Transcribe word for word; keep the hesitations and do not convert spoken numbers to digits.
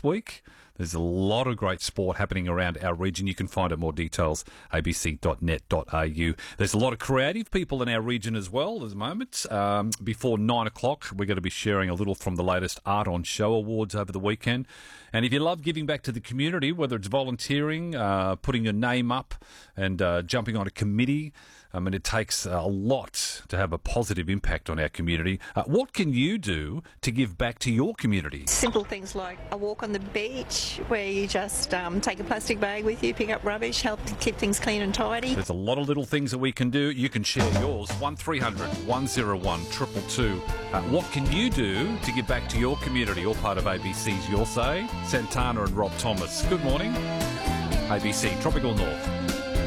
this week. There's a lot of great sport happening around our region. You can find out more details, a b c dot net dot a u. There's a lot of creative people in our region as well at the moment. Um, before nine o'clock, we're going to be sharing a little from the latest Art on Show Awards over the weekend. And if you love giving back to the community, whether it's volunteering, uh, putting your name up and uh, jumping on a committee, I mean, it takes a lot to have a positive impact on our community. Uh, what can you do to give back to your community? Simple things like a walk on the beach where you just um, take a plastic bag with you, pick up rubbish, help to keep things clean and tidy. There's a lot of little things that we can do. You can share yours. one three hundred one oh one two two two. Uh, what can you do to give back to your community? All part of A B C's Your Say. Santana and Rob Thomas. Good morning. A B C Tropical North.